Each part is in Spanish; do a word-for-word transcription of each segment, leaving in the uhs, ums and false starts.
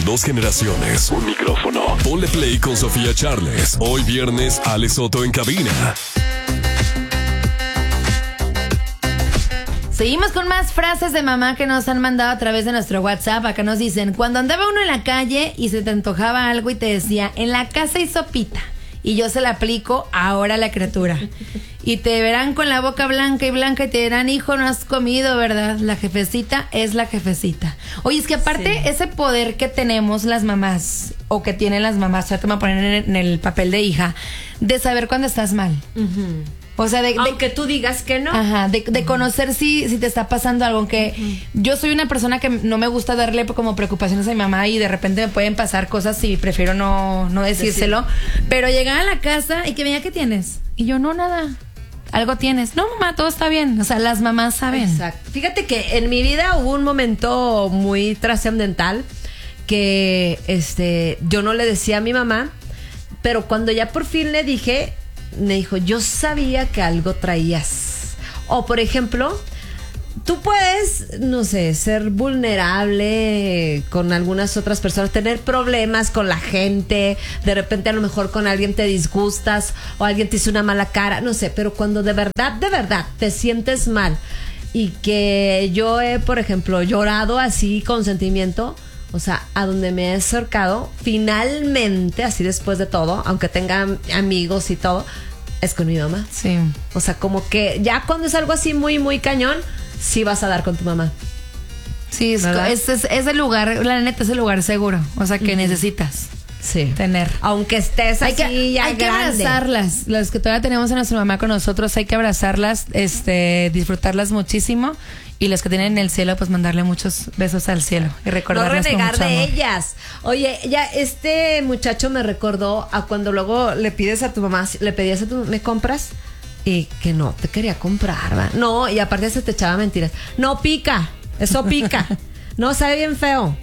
Dos generaciones, un micrófono. Ponle play con Sofía Charles. Hoy viernes, Ale Soto en cabina. Seguimos con más frases de mamá que nos han mandado a través de nuestro WhatsApp. Acá nos dicen: cuando andaba uno en la calle y se te antojaba algo y te decía, en la casa hay sopita, y yo se la aplico ahora a la criatura. Y te verán con la boca blanca y blanca y te dirán, hijo, no has comido, ¿verdad? La jefecita es la jefecita. Oye, es que aparte, sí, ese poder que tenemos las mamás, o que tienen las mamás, ya te voy a poner en el, en el papel de hija, de saber cuando estás mal. Uh-huh. O sea, de, aunque de, tú digas que no. Ajá, de, de conocer si, si te está pasando algo. Aunque uh-huh. yo soy una persona que no me gusta darle como preocupaciones a mi mamá y de repente me pueden pasar cosas y prefiero no, no decírselo. Decir. Pero llegar a la casa y que me diga, ¿qué tienes? Y yo, no, nada. Algo tienes. No, mamá, todo está bien. O sea, las mamás saben. Exacto. Fíjate que en mi vida hubo un momento muy trascendental que este, yo no le decía a mi mamá, pero cuando ya por fin le dije, me dijo, yo sabía que algo traías. O por ejemplo, tú puedes, no sé, ser vulnerable con algunas otras personas, tener problemas con la gente, de repente a lo mejor con alguien te disgustas o alguien te hizo una mala cara, no sé, pero cuando de verdad, de verdad te sientes mal y que yo he, por ejemplo, llorado así con sentimiento, o sea, a donde me he acercado, finalmente, así después de todo, aunque tenga amigos y todo, es con mi mamá. Sí. O sea, como que ya cuando es algo así muy, muy cañón, sí vas a dar con tu mamá. Sí, es, es, es, es el lugar, la neta, es el lugar seguro. O sea, que uh-huh. necesitas sí. tener. Aunque estés hay así que, ya hay grande. que abrazarlas. Las que todavía tenemos a nuestra mamá con nosotros, hay que abrazarlas, este, disfrutarlas muchísimo. Y los que tienen en el cielo, pues mandarle muchos besos al cielo y recordarles no renegar con mucho de amor. ellas. Oye, ya este muchacho me recordó a cuando luego le pides a tu mamá, le pedías a tu, ¿me compras? Y que no te quería comprar, ¿va? No, y aparte se te echaba mentiras. No pica, eso pica. No, sabe bien feo.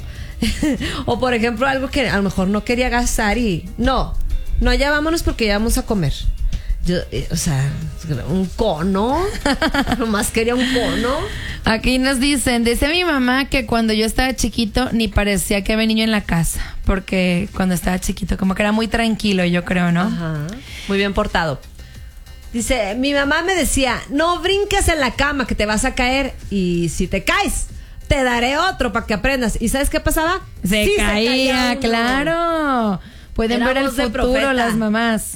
O por ejemplo, algo que a lo mejor no quería gastar y no, no, ya vámonos porque ya vamos a comer. Yo, o sea, un cono. Nomás quería un cono. Aquí nos dicen, dice mi mamá que cuando yo estaba chiquito ni parecía que había niño en la casa, porque cuando estaba chiquito como que era muy tranquilo, yo creo, ¿no? Ajá. Muy bien portado. Dice, mi mamá me decía, no brinques en la cama que te vas a caer y si te caes, te daré otro para que aprendas. ¿Y sabes qué pasaba? Se sí, caía, se claro. Pueden Era ver el futuro las mamás.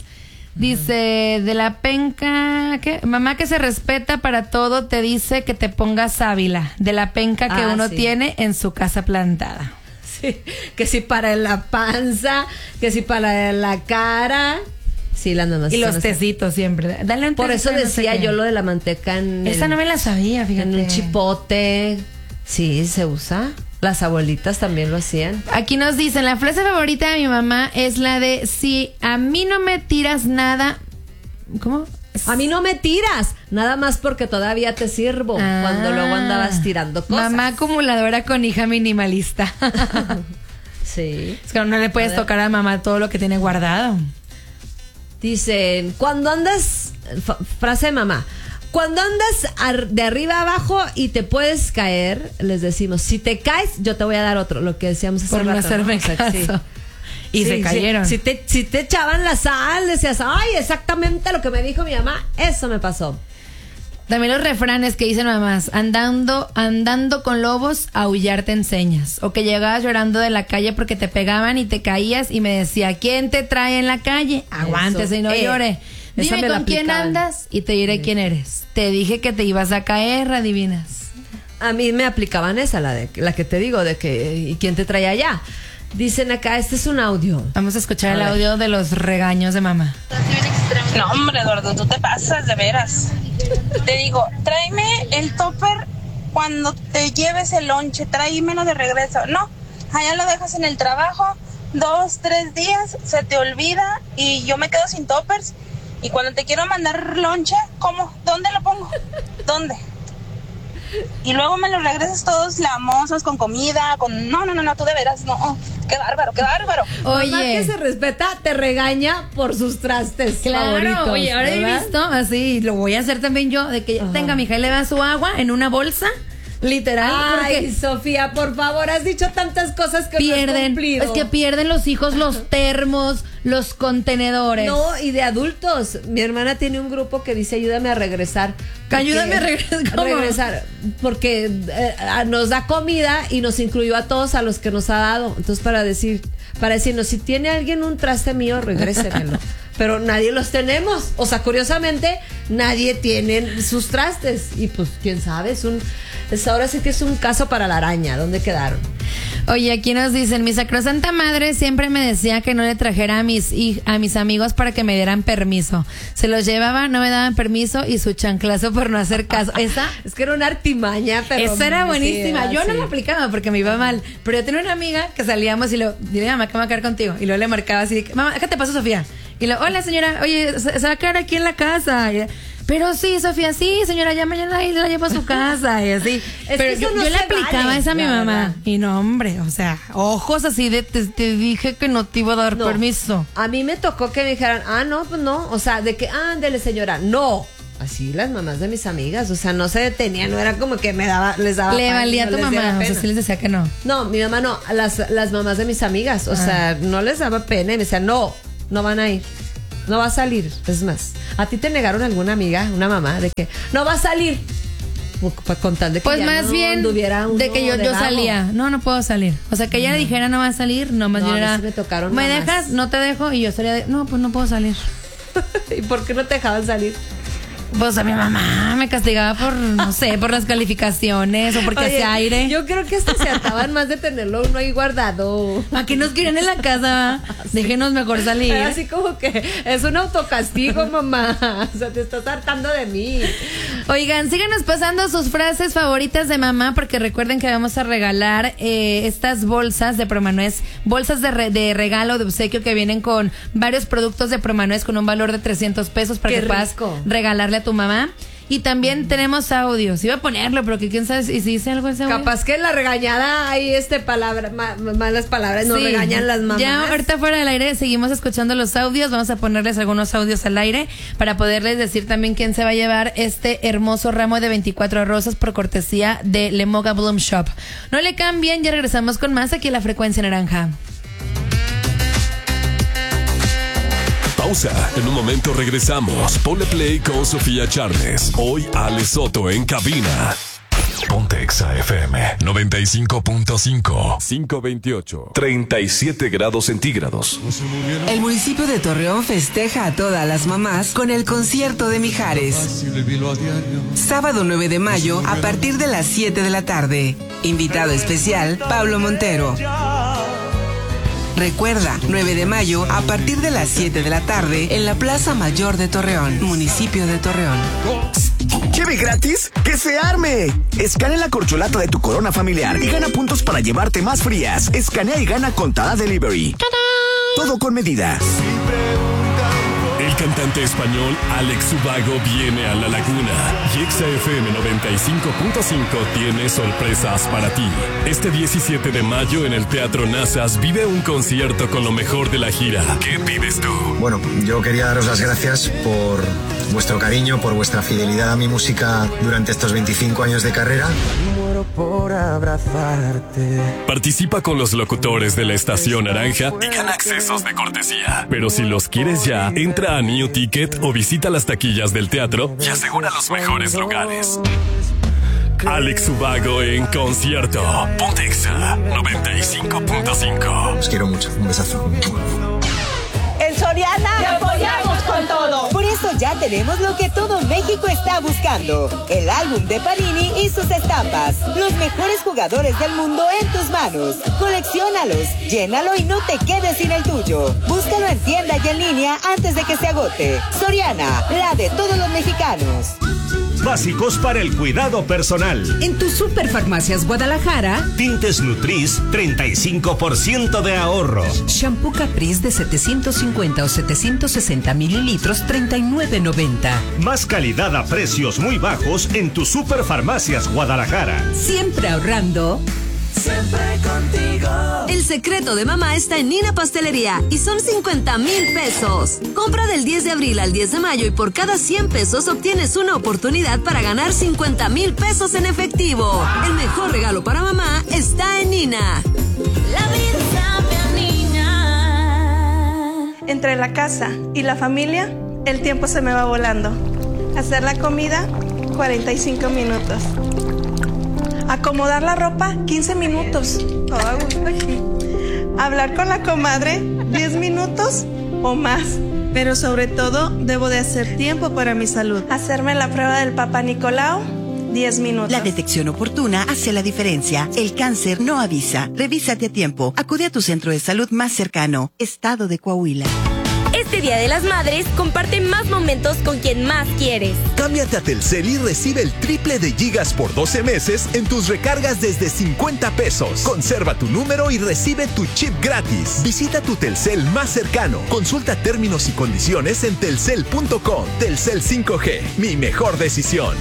Dice, de la penca, ¿qué? Mamá que se respeta para todo te dice que te pongas sábila, de la penca que ah, uno sí. tiene en su casa plantada. Sí, que si para la panza, que si para la cara. Sí, las mamás. Y los tecitos siempre. Dale un Por eso tecito, decía no sé yo lo de la manteca en Esa el, no me la sabía, fíjate. en un chipote. Sí, se usa. Las abuelitas también lo hacían. Aquí nos dicen, la frase favorita de mi mamá es la de, si a mí no me tiras nada... ¿Cómo? A mí no me tiras, nada más porque todavía te sirvo. Ah, cuando luego andabas tirando cosas. Mamá acumuladora con hija minimalista. Sí. Es que no le puedes a tocar a mamá todo lo que tiene guardado. Dicen, cuando andas... Frase de mamá. Cuando andas de arriba abajo y te puedes caer, les decimos, si te caes, yo te voy a dar otro. Lo que decíamos hace Por no rato, hacerme ¿no? O sea, caso. sí. Y sí, se cayeron. Sí. Si, te, si te echaban la sal, decías, ay, exactamente lo que me dijo mi mamá, eso me pasó. También los refranes que dicen mamás, andando, andando con lobos, aullar te enseñas. O que llegabas llorando de la calle porque te pegaban y te caías y me decía, ¿quién te trae en la calle? Aguántese y no eh, llore. Dime con quién andas y te diré sí. quién eres. Te dije que te ibas a caer, adivinas. A mí me aplicaban esa, la de la que te digo, de que ¿y quién te trae allá? Dicen acá, este es un audio. Vamos a escuchar a el ver. audio de los regaños de mamá. No, hombre, Eduardo, tú te pasas de veras. Te digo, tráeme el topper cuando te lleves el lonche, tráemelo de regreso. No, allá lo dejas en el trabajo, dos, tres días, se te olvida y yo me quedo sin toppers. Y cuando te quiero mandar lonche, ¿cómo? ¿Dónde lo pongo? ¿Dónde? Y luego me lo regresas todos lamosos, con comida, con... No, no, no, no, tú de veras, no. Qué bárbaro, qué bárbaro. Oye. Mamá que se respeta, te regaña por sus trastes claro, favoritos. Oye, ahora ¿verdad? He visto, así, lo voy a hacer también yo, de que Ajá. tenga mi hija y le da su agua en una bolsa, Literal. Ay, porque Sofía, por favor, has dicho tantas cosas que pierden. no has cumplido. Es que pierden los hijos los termos, los contenedores. No, y de adultos. Mi hermana tiene un grupo que dice ayúdame a regresar. Que ayúdame a regresar. ¿Cómo? Regresar. Porque eh, nos da comida y nos incluyó a todos a los que nos ha dado. Entonces, para decir, para decirnos, si tiene alguien un traste mío, regrésenmelo. Pero nadie los tenemos. O sea, curiosamente, nadie tiene sus trastes. Y pues, quién sabe, es un. Es, ahora sí que es un caso para la araña. ¿Dónde quedaron? Oye, aquí nos dicen, mi sacrosanta madre siempre me decía que no le trajera a mis hij- a mis amigos para que me dieran permiso. Se los llevaba, no me daban permiso y su chanclazo por no hacer caso. Esa, Es que era una artimaña, pero. esa era sí, buenísima. era Yo no así. la aplicaba porque me iba mal. Pero yo tenía una amiga que salíamos y le dile mamá que me va a quedar contigo. Y luego le marcaba así, mamá, ¿qué te pasó, Sofía? Y luego, hola señora, oye, se, se va a quedar aquí en la casa. Y, pero sí, Sofía, sí, señora, ya mañana ahí la llevo a su casa y así. Es Pero que yo, eso no yo le se aplicaba vale, esa a mi la mamá. verdad. Y no, hombre, o sea, ojos así de te, te dije que no te iba a dar No. permiso. A mí me tocó que me dijeran, ah, no, pues no. O sea, de que, ah, ándele, señora. No. Así las mamás de mis amigas, o sea, no se detenían, no era como que me daba, les daba. Le pena, valía a no tu les diera mamá, o sea, pena. sí les decía que no. No, mi mamá no, las, las mamás de mis amigas, o Ah. sea, no les daba pena y me decían, no, no van a ir, no va a salir. Es más, ¿a ti te negaron alguna amiga, una mamá, de que no va a salir? Para contar de que Pues ya más no bien anduviera uno de que yo, de yo vago. salía. No, no puedo salir. O sea, que ella le dijera no va a salir, no más No, a bien mí era. sí me tocaron ¿Me mamás. dejas? No te dejo. Y yo estaría de, no, pues no puedo salir. ¿Y por qué no te dejaban salir? Pues a mi mamá me castigaba por, no sé, por las calificaciones o porque Oye, hacía aire. Yo creo que hasta se hartaban más de tenerlo uno ahí guardado. ¿A qué nos quieren en la casa? Déjenos mejor salir. Era así como que es un autocastigo, mamá. O sea, te estás hartando de mí. Oigan, síganos pasando sus frases favoritas de mamá, porque recuerden que vamos a regalar eh, estas bolsas de Promanuez, bolsas de, re- de regalo, de obsequio, que vienen con varios productos de Promanuez con un valor de trescientos pesos para Qué que puedas rico. regalarle a tu mamá. Y también tenemos audios. Iba a ponerlo, pero que quién sabe si si dice algo ese audio. Capaz que en la regañada hay este palabra, ma- malas palabras, nos Sí. regañan las mamás. Ya ahorita fuera del aire seguimos escuchando los audios. Vamos a ponerles algunos audios al aire para poderles decir también quién se va a llevar este hermoso ramo de veinticuatro rosas por cortesía de Lemoga Bloom Shop. No le cambien, ya regresamos con más aquí en La Frecuencia Naranja. Pausa. En un momento regresamos. Ponle play con Sofía Charles. Hoy Ale Soto en cabina. Ponte Exa F M noventa y cinco punto cinco. quinientos veintiocho. treinta y siete grados centígrados. El municipio de Torreón festeja a todas las mamás con el concierto de Mijares. Sábado nueve de mayo a partir de las siete de la tarde. Invitado especial, Pablo Montero. Recuerda, nueve de mayo a partir de las siete de la tarde en la Plaza Mayor de Torreón, municipio de Torreón. ¿Lleve gratis? ¡Que se arme! Escanea la corcholata de tu corona familiar y gana puntos para llevarte más frías. Escanea y gana con Tada Delivery. Todo con medida. El cantante español Alex Ubago viene a La Laguna y Exa F M noventa y cinco punto cinco tiene sorpresas para ti. Este diecisiete de mayo en el Teatro Nazas vive un concierto con lo mejor de la gira. ¿Qué pides tú? Bueno, yo quería daros las gracias por vuestro cariño, por vuestra fidelidad a mi música durante estos veinticinco años de carrera. Muero por abrazarte. Participa con los locutores de la Estación Naranja y gana accesos de cortesía. Pero si los quieres ya, entra a New Ticket o visita las taquillas del teatro y asegura los mejores lugares. Alex Ubago en concierto. Ponte Exa noventa y cinco punto cinco. Os quiero mucho. Un besazo. En Soriana ¡te apoyamos con todo! Por eso ya tenemos lo que todo México está buscando. El álbum de Panini y sus estampas. Los mejores jugadores del mundo en tus manos. Colecciónalos, llénalo y no te quedes sin el tuyo. Búscalo en tienda y en línea antes de que se agote. Soriana, la de todos los mexicanos. Básicos para el cuidado personal. En tu Superfarmacias Guadalajara, Tintes Nutris, treinta y cinco por ciento de ahorro. Shampoo Caprice de setecientos cincuenta o setecientos sesenta mililitros, treinta y nueve noventa. Más calidad a precios muy bajos en tu Superfarmacias Guadalajara. Siempre ahorrando. Siempre contigo. El secreto de mamá está en Nina Pastelería y son cincuenta mil pesos. Compra del diez de abril al diez de mayo y por cada cien pesos obtienes una oportunidad para ganar cincuenta mil pesos en efectivo. El mejor regalo para mamá está en Nina. La vida sabe a niña. Entre la casa y la familia, el tiempo se me va volando. Hacer la comida, cuarenta y cinco minutos. Acomodar la ropa, quince minutos. Todo a gusto aquí. Hablar con la comadre, diez minutos o más. Pero sobre todo, debo de hacer tiempo para mi salud. Hacerme la prueba del Papá Nicolau, diez minutos. La detección oportuna hace la diferencia. El cáncer no avisa. Revísate a tiempo. Acude a tu centro de salud más cercano. Estado de Coahuila. Este Día de las Madres, comparte más momentos con quien más quieres. Cámbiate a Telcel y recibe el triple de gigas por doce meses en tus recargas desde cincuenta pesos. Conserva tu número y recibe tu chip gratis. Visita tu Telcel más cercano. Consulta términos y condiciones en telcel punto com. Telcel cinco G, mi mejor decisión.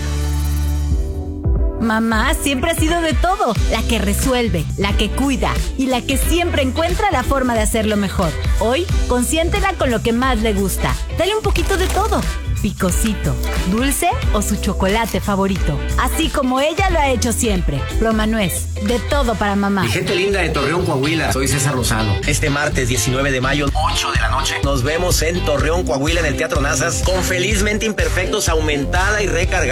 Mamá siempre ha sido de todo, la que resuelve, la que cuida y la que siempre encuentra la forma de hacerlo mejor. Hoy, consiéntela con lo que más le gusta. Dale un poquito de todo. Picosito, dulce o su chocolate favorito. Así como ella lo ha hecho siempre. Ploma nuez, de todo para mamá. Mi gente linda de Torreón, Coahuila, soy César Lozano. Este martes diecinueve de mayo, ocho de la noche, nos vemos en Torreón, Coahuila, en el Teatro Nazas, con Felizmente Imperfectos aumentada y recargada.